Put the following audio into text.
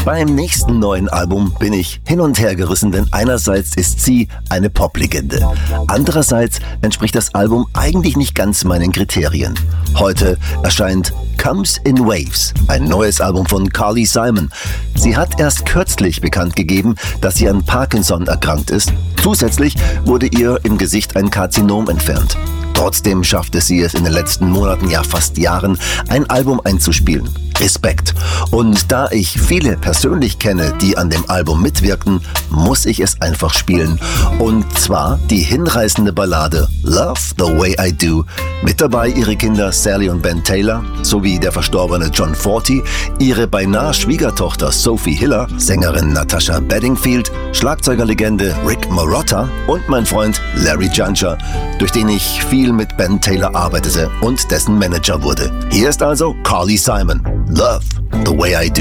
Beim nächsten neuen Album bin ich hin und her gerissen, denn einerseits ist sie eine Poplegende. Andererseits entspricht das Album eigentlich nicht ganz meinen Kriterien. Heute erscheint Comes in Waves, ein neues Album von Carly Simon. Sie hat erst kürzlich bekannt gegeben, dass sie an Parkinson erkrankt ist. Zusätzlich wurde ihr im Gesicht ein Karzinom entfernt. Trotzdem schaffte sie es in den letzten Monaten, ja fast Jahren, ein Album einzuspielen. Respekt. Und da ich viele persönlich kenne, die an dem Album mitwirkten, muss ich es einfach spielen. Und zwar die hinreißende Ballade Love the Way I Do. Mit dabei ihre Kinder Sally und Ben Taylor, sowie der verstorbene John Forty, ihre beinahe Schwiegertochter Sophie Hiller, Sängerin Natasha Bedingfield, Schlagzeugerlegende Rick Marotta und mein Freund Larry Juncher, durch den ich viel mit Ben Taylor arbeitete und dessen Manager wurde. Hier ist also Carly Simon. Love the Way I Do.